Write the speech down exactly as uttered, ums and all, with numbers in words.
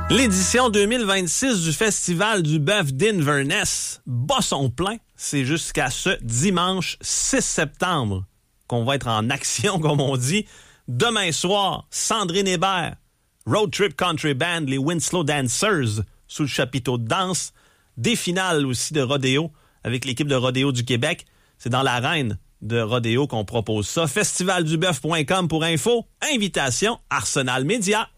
L'édition deux mille vingt-six du Festival du bœuf d'Inverness bat son plein. C'est jusqu'à ce dimanche six septembre qu'on va être en action, comme on dit. Demain soir, Sandrine Hébert, Road Trip Country Band, les Winslow Dancers, sous le chapiteau de danse. Des finales aussi de rodéo avec l'équipe de rodéo du Québec. C'est dans l'arène de rodéo qu'on propose ça. festival du bœuf point com pour info. Invitation Arsenal Média.